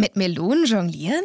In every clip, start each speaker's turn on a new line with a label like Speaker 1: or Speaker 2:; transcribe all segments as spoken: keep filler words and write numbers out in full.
Speaker 1: Mit Melonen jonglieren?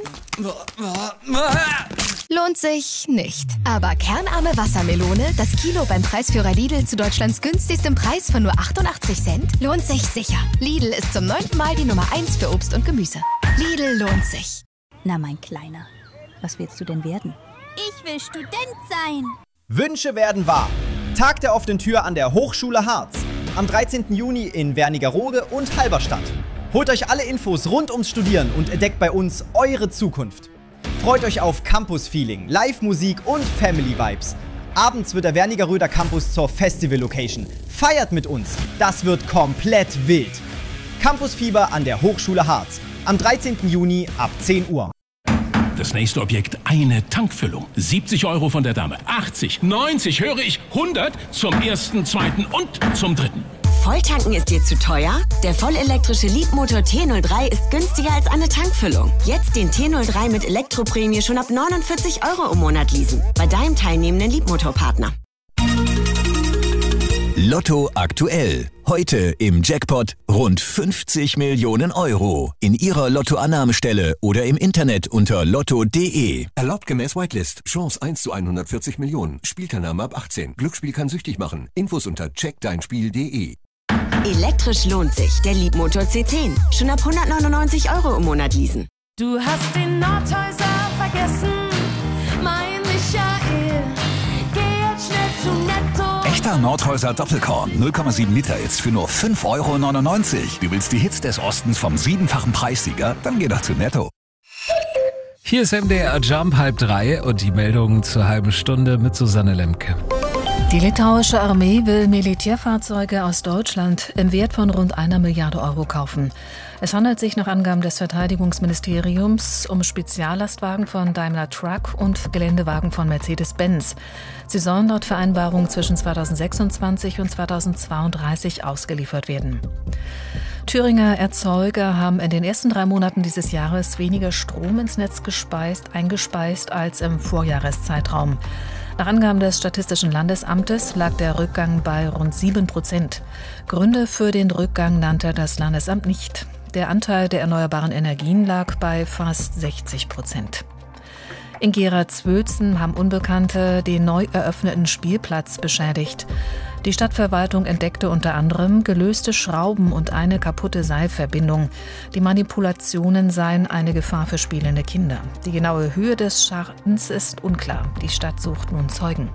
Speaker 1: Lohnt sich nicht. Aber kernarme Wassermelone, das Kilo beim Preisführer Lidl zu Deutschlands günstigstem Preis von nur achtundachtzig Cent, lohnt sich sicher. Lidl ist zum neunten Mal die Nummer eins für Obst und Gemüse. Lidl lohnt sich.
Speaker 2: Na, mein Kleiner, was willst du denn werden?
Speaker 3: Ich will Student sein.
Speaker 4: Wünsche werden wahr. Tag der offenen Tür an der Hochschule Harz. Am dreizehnten Juni in Wernigerode und Halberstadt. Holt euch alle Infos rund ums Studieren und entdeckt bei uns eure Zukunft. Freut euch auf Campus-Feeling, Live-Musik und Family-Vibes. Abends wird der Wernigeröder Campus zur Festival-Location. Feiert mit uns, das wird komplett wild. Campusfieber an der Hochschule Harz. Am dreizehnten Juni ab zehn Uhr.
Speaker 5: Das nächste Objekt, eine Tankfüllung. siebzig Euro von der Dame, achtzig, neunzig, höre ich, hundert zum ersten, zweiten und zum dritten.
Speaker 6: Volltanken ist dir zu teuer? Der vollelektrische Leapmotor T null drei ist günstiger als eine Tankfüllung. Jetzt den T null drei mit Elektroprämie schon ab neunundvierzig Euro im Monat leasen. Bei deinem teilnehmenden Leapmotor-Partner.
Speaker 7: Lotto aktuell. Heute im Jackpot rund fünfzig Millionen Euro. In Ihrer Lottoannahmestelle oder im Internet unter lotto punkt de.
Speaker 8: Erlaubt gemäß Whitelist. Chance eins zu hundertvierzig Millionen. Spielteilnahme ab achtzehn. Glücksspiel kann süchtig machen. Infos unter check dein spiel punkt de.
Speaker 6: Elektrisch lohnt sich. Der Leapmotor C zehn. Schon ab hundertneunundneunzig Euro im Monat leasen.
Speaker 9: Du hast den Nordhäuser vergessen, mein Michael. Geh jetzt schnell zu Netto.
Speaker 10: Echter Nordhäuser Doppelkorn, null Komma sieben Liter jetzt für nur fünf Euro neunundneunzig. Du willst die Hits des Ostens vom siebenfachen Preissieger? Dann geh doch zu Netto.
Speaker 11: Hier ist M D R Jump halb drei und die Meldung zur halben Stunde mit Susanne Lemke.
Speaker 12: Die litauische Armee will Militärfahrzeuge aus Deutschland im Wert von rund einer Milliarde Euro kaufen. Es handelt sich nach Angaben des Verteidigungsministeriums um Speziallastwagen von Daimler Truck und Geländewagen von Mercedes-Benz. Sie sollen laut Vereinbarung zwischen zweitausendsechsundzwanzig und zweitausendzweiunddreißig ausgeliefert werden. Thüringer Erzeuger haben in den ersten drei Monaten dieses Jahres weniger Strom ins Netz gespeist, eingespeist als im Vorjahreszeitraum. Nach Angaben des Statistischen Landesamtes lag der Rückgang bei rund sieben Prozent. Gründe für den Rückgang nannte das Landesamt nicht. Der Anteil der erneuerbaren Energien lag bei fast sechzig Prozent. In Gera-Zwölzen haben Unbekannte den neu eröffneten Spielplatz beschädigt. Die Stadtverwaltung entdeckte unter anderem gelöste Schrauben und eine kaputte Seilverbindung. Die Manipulationen seien eine Gefahr für spielende Kinder. Die genaue Höhe des Schadens ist unklar. Die Stadt sucht nun Zeugen.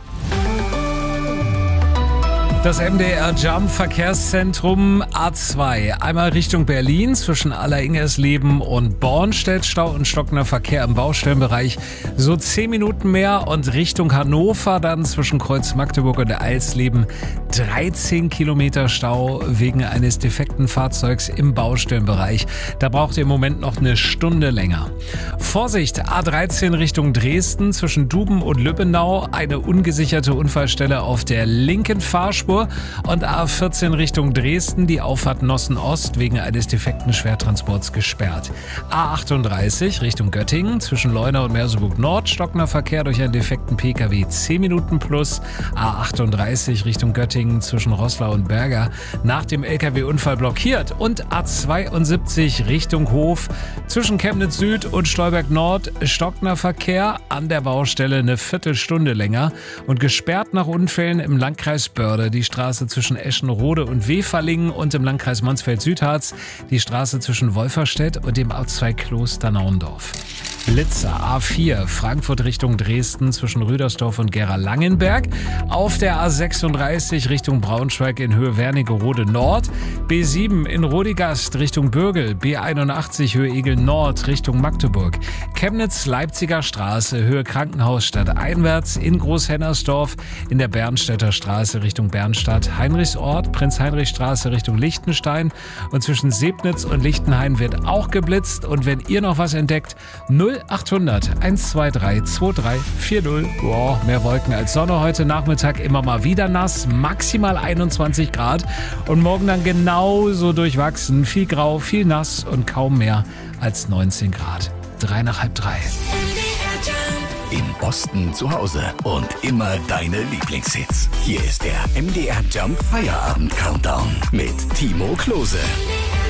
Speaker 11: Das M D R Jump Verkehrszentrum A zwei. Einmal Richtung Berlin zwischen Aller-Ingersleben und Bornstedt. Stau und stockender Verkehr im Baustellenbereich. So zehn Minuten mehr. Und Richtung Hannover dann zwischen Kreuz Magdeburg und Eilsleben. dreizehn Kilometer Stau wegen eines defekten Fahrzeugs im Baustellenbereich. Da braucht ihr im Moment noch eine Stunde länger. Vorsicht, A dreizehn Richtung Dresden zwischen Duben und Lübbenau. Eine ungesicherte Unfallstelle auf der linken Fahrspur. Und A vierzehn Richtung Dresden, die Auffahrt Nossen-Ost wegen eines defekten Schwertransports gesperrt. A achtunddreißig Richtung Göttingen zwischen Leuna und Merseburg-Nord, stockender Verkehr durch einen defekten Pkw zehn Minuten plus. A achtunddreißig Richtung Göttingen zwischen Roßlau und Berger nach dem L K W-Unfall blockiert. Und A zweiundsiebzig Richtung Hof zwischen Chemnitz Süd und Stolberg Nord, stockender Verkehr an der Baustelle eine Viertelstunde länger und gesperrt nach Unfällen im Landkreis Börde. Die Straße zwischen Eschenrode und Weferlingen und im Landkreis Mansfeld-Südharz die Straße zwischen Wolferstedt und dem A zwei Kloster-Naundorf. Blitzer A vier Frankfurt Richtung Dresden zwischen Rüdersdorf und Gera-Langenberg. Auf der A sechsunddreißig Richtung Braunschweig in Höhe Wernigerode Nord. B sieben in Rodigast Richtung Bürgel. B einundachtzig Höhe Egel Nord Richtung Magdeburg. Chemnitz-Leipziger Straße Höhe Krankenhausstadt einwärts in Großhennersdorf. In der Bernstädter Straße Richtung Bernstadt. Heinrichsort Prinz-Heinrich-Straße Richtung Liechtenstein. Und zwischen Sebnitz und Lichtenhain wird auch geblitzt. Und wenn ihr noch was entdeckt, null achthundert eins zwei drei zwei drei vier null. Boah, mehr Wolken als Sonne heute Nachmittag, immer mal wieder nass, maximal einundzwanzig Grad und morgen dann genauso durchwachsen, viel grau, viel nass und kaum mehr als neunzehn Grad. Drei nach halb drei.
Speaker 10: Im Osten zu Hause und immer deine Lieblingshits. Hier ist der M D R Jump Feierabend Countdown mit Timo Klose.